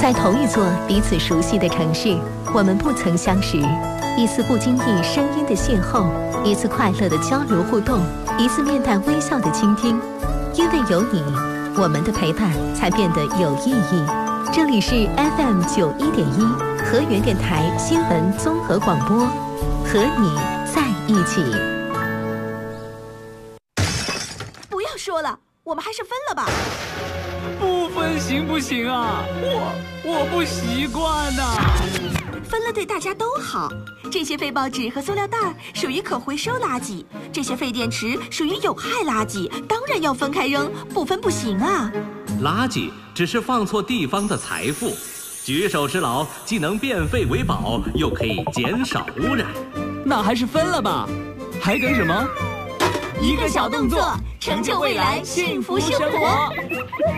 在同一座彼此熟悉的城市，我们不曾相识。一次不经意声音的邂逅，一次快乐的交流互动，一次面带微笑的倾听。因为有你，我们的陪伴才变得有意义。这里是 FM 91.1河源电台新闻综合广播，和你在一起。 不要说了，我们还是分了吧。 不分行不行啊？我不习惯呐。 分了对大家都好。这些废报纸和塑料袋属于可回收垃圾，这些废电池属于有害垃圾，当然要分开扔，不分不行啊。 垃圾只是放错地方的财富，举手之劳既能变废为宝，又可以减少污染。 那还是分了吧，还等什么？ 一个小动作，成就未来幸福生活。